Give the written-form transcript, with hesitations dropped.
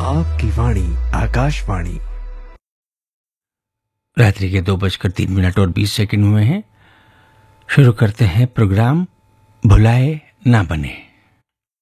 आपकी वाणी आकाशवाणी। रात्रि के 2:03 और 20 हुए हैं। शुरू करते हैं प्रोग्राम भुलाए ना बने।